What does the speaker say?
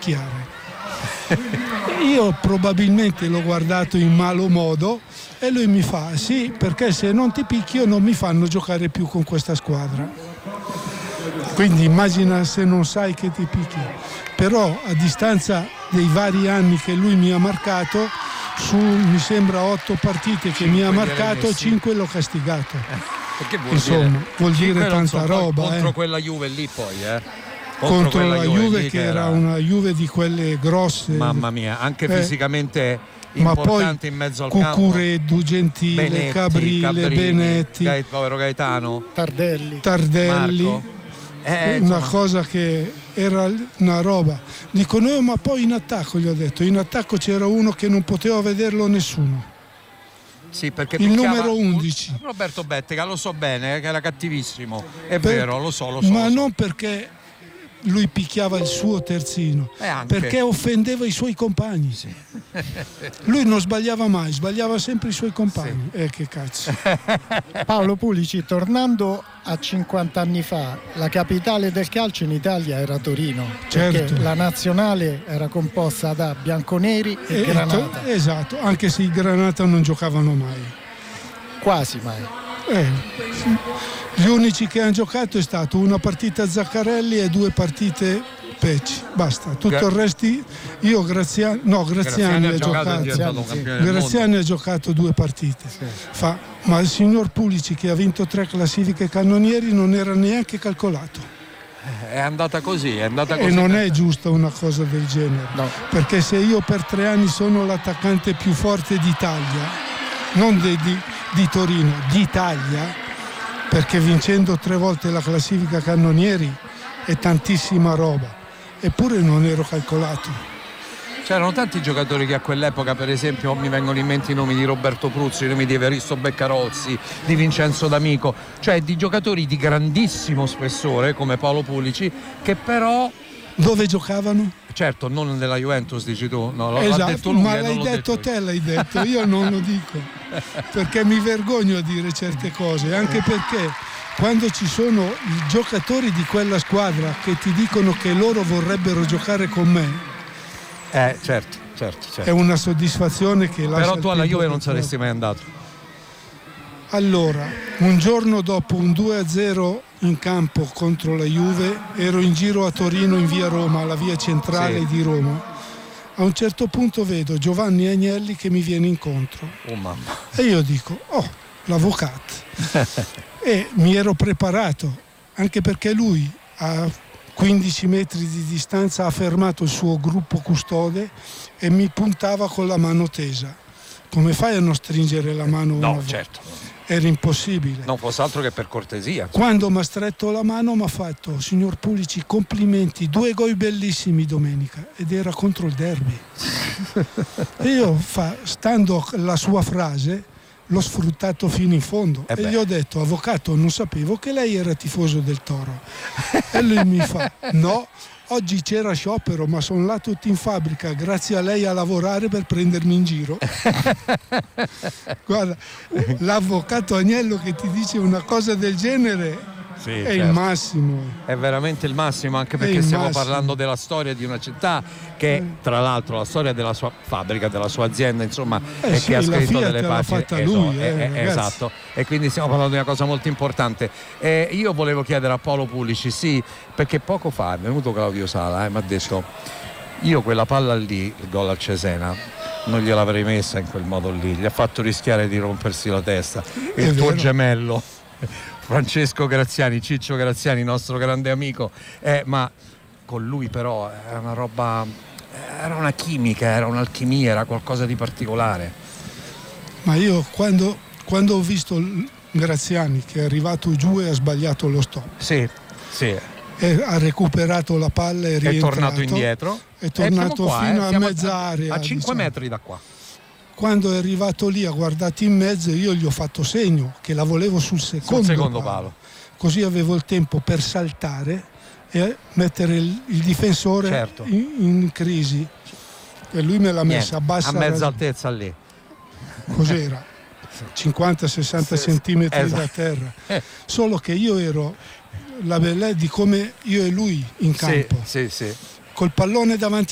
picchiare. Io probabilmente l'ho guardato in malo modo e lui mi fa: sì, perché se non ti picchio non mi fanno giocare più con questa squadra. Quindi immagina se non sai che ti picchi. Però a distanza dei vari anni che lui mi ha marcato, su mi sembra 8 partite che mi ha marcato, 5 l'ho castigato. Perché vuol dire tanta roba contro quella Juve lì poi contro la Juve che era una Juve di quelle grosse, mamma mia, anche fisicamente importante, in mezzo al campo. Cucureddu, Gentile, Benetti, Cabrile, Benetti, povero Gaetano, Tardelli. Una cosa che era una roba. Dico no, ma poi in attacco, gli ho detto, in attacco c'era uno che non poteva vederlo nessuno. Sì, perché il numero 11 Roberto Bettega, lo so bene, che era cattivissimo, vero, lo so. Ma non perché lui picchiava il suo terzino, perché offendeva i suoi compagni. Sì. Lui non sbagliava mai, sbagliava sempre i suoi compagni. Sì. Che cazzo. Paolo Pulici, tornando a 50 anni fa, la capitale del calcio in Italia era Torino, certo. Perché la nazionale era composta da bianconeri e Granata. Esatto, anche se i Granata non giocavano mai. Quasi mai. Sì. Gli unici che hanno giocato è stato una partita Zaccarelli e 2 partite Pecci, basta. Tutto il resto io Graziani ha giocato. Graziani ha giocato 2 partite. Sì. Ma il signor Pulici, che ha vinto 3 classifiche cannonieri, non era neanche calcolato. È andata così. E non è giusta una cosa del genere. No. Perché se io per 3 anni sono l'attaccante più forte d'Italia, non di Torino, d'Italia, perché vincendo 3 volte la classifica cannonieri è tantissima roba, eppure non ero calcolato. C'erano tanti giocatori che a quell'epoca, per esempio, mi vengono in mente i nomi di Roberto Pruzzi, i nomi di Evaristo Beccarozzi, di Vincenzo D'Amico, cioè di giocatori di grandissimo spessore come Paolo Pulici, che però... Dove giocavano? Certo, non nella Juventus, dici tu. No, esatto, l'ha detto lui, ma l'hai detto te, l'hai detto, io non lo dico, perché mi vergogno a dire certe cose, anche perché quando ci sono i giocatori di quella squadra che ti dicono che loro vorrebbero giocare con me, certo. È una soddisfazione che lascia. Però tu alla Juve non saresti mai andato. Allora, un giorno dopo un 2-0 in campo contro la Juve, ero in giro a Torino in via Roma, la via centrale di Roma. A un certo punto vedo Giovanni Agnelli che mi viene incontro. Oh mamma. E io dico, l'avvocato. E mi ero preparato, anche perché lui a 15 metri di distanza ha fermato il suo gruppo custode e mi puntava con la mano tesa. Come fai a non stringere la mano? No, certo. Era impossibile. Non fosse altro che per cortesia. Quando mi ha stretto la mano mi ha fatto: signor Pulici, complimenti, 2 gol bellissimi domenica, ed era contro il derby. E io, stando la sua frase, l'ho sfruttato fino in fondo e gli ho detto: avvocato, non sapevo che lei era tifoso del Toro. E lui mi fa: no, oggi c'era sciopero, ma sono là tutti in fabbrica grazie a lei a lavorare per prendermi in giro. Guarda, l'avvocato Agnello che ti dice una cosa del genere è il massimo. È veramente il massimo, anche perché stiamo parlando della storia di una città che, tra l'altro, la storia della sua fabbrica, della sua azienda, insomma, e che ha scritto delle pagine. Fatta lui, esatto. E quindi stiamo parlando di una cosa molto importante. Io volevo chiedere a Paolo Pulici, sì, perché poco fa è venuto Claudio Sala e mi ha detto: io quella palla lì, il gol al Cesena, non gliel'avrei messa in quel modo lì, gli ha fatto rischiare di rompersi la testa. Il tuo gemello Francesco Graziani, Ciccio Graziani, nostro grande amico, ma con lui però era una roba, era una chimica, era un'alchimia, era qualcosa di particolare. Ma io quando ho visto Graziani che è arrivato giù e ha sbagliato lo stop, sì. E ha recuperato la palla e è tornato indietro, è tornato fino a mezza area, a 5 metri da qua. Quando è arrivato lì, ha guardato in mezzo, io gli ho fatto segno che la volevo sul secondo palo. Così avevo il tempo per saltare e mettere il difensore in crisi, e lui me l'ha messa a bassa, a mezza altezza lì. Cos'era? 50-60 centimetri da terra. Solo che io ero la bellezza di come io e lui in campo. Sì. Col pallone davanti